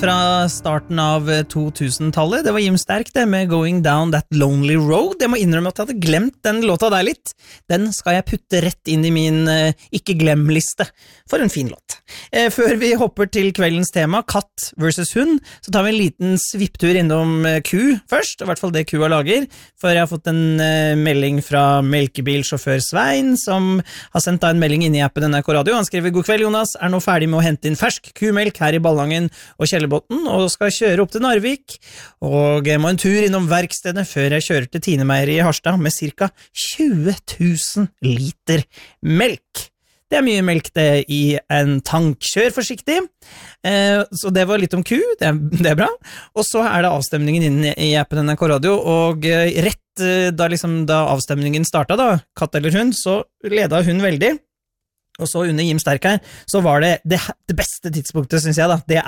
fra starten av 2000-tallet. Det var Jim Sterk det med Going Down That Lonely Road. Jeg må innrømme at jeg hadde glemt den låta der litt. Den skal jeg putte rett inn i min ikke-glem-liste. For en fin låt. Før vi hopper til kveldens tema, katt versus hund, så tar vi en liten svipptur innom ku først, i hvert fall det kua lager, for jeg har fått en melding fra melkebilsjåfør Svein, som har sendt en melding inn i appen NRK Radio. Han skriver: God kveld, Jonas, nå ferdig med å hente inn fersk kumelk her i Ballangen og Kjellebåten, og skal kjøre opp til Narvik, og jeg må en tur innom verkstedet før jeg kjører til Tinemeier i Harstad med cirka 20 000 liter melk. Det mye melk det i en tank. Kjør forsiktig. Så det var litt om ku, det bra. Og så det avstemningen inne i appen NRK Radio, og rett da avstemningen startet da, katt eller hund, så ledet hun veldig. Og så under Jim Sterk her, så var det beste tidspunktet, synes jeg da, det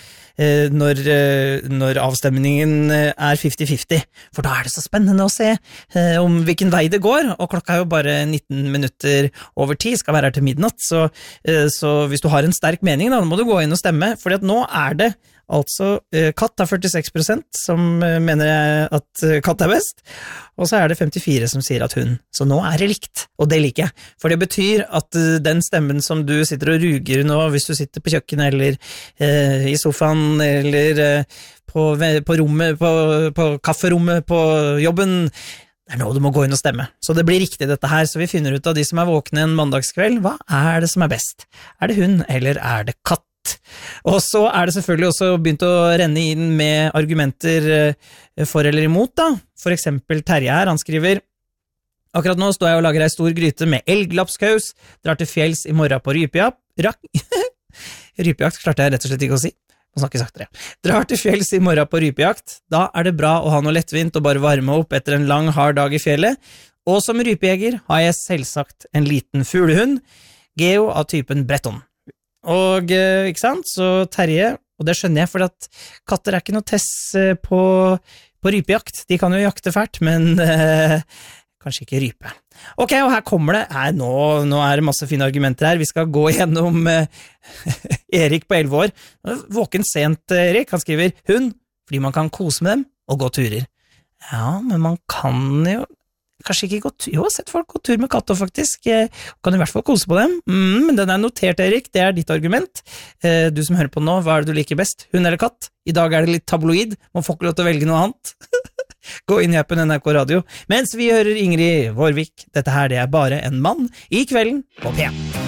når avstemningen 50-50, for da det så spennende å se om hvilken vei det går, og klokka jo bare 19 minutter over 10, skal være her til midnatt, så hvis du har en sterk mening da må du gå inn og stemme, fordi at nå det altså katt 46% som mener at katt best, og så det 54% som sier at hund. Så nå det likt, og det liker jeg. For det betyr at den stemmen som du sitter og ruger nå, hvis du sitter på kjøkkenet, eller i sofaen, eller på rommet, på kafferommet, på jobben, det nå du må gå inn og stemme. Så det blir riktig dette her, så vi finner ut av de som våkne en mandagskveld, hva det som best? Det hund, eller det katt? Og så det selvfølgelig også begynt å renne inn med argumenter for eller imot da. For eksempel Terje her, han skriver: Akkurat nå står jeg og lager en stor gryte med elglapskaus, drar til fjells i morgen på rypejakt. Rypejakt klarte jeg rett og slett ikke å si. Nå snakker jeg saktere. Drar til fjells i morgen på rypejakt. Da det bra å ha noe lettvint og bare varme opp etter en lang, hard dag i fjellet. Og som rypejeger har jeg selvsagt en liten fuglehund, Geo av typen Breton. Og, ikke sant, så Terje, og det skjønner jeg, for at katter ikke noe tess på rypejakt. De kan jo jakte fælt, men kanskje ikke rype. Ok, og her kommer det, nå det masse fine argumenter her. Vi skal gå gjennom Erik på 11 år. Våken sent, Erik. Han skriver: hund, fordi man kan kose med dem og gå turer. Ja, men man kan jo kanskje ikke gå tur. Jo, jeg har sett folk gå tur med katter faktisk. Kan i hvert fall kose på dem. Men den notert, Erik. Det ditt argument. Du som hører på nå, hva det du liker best? Hund eller katt? I dag det litt tabloid. Man får ikke lov til å velge noe annet. Gå inn i appen NRK Radio. Mens vi hører Ingrid Vårvik. Dette her, det bare en mann i kvelden på P1.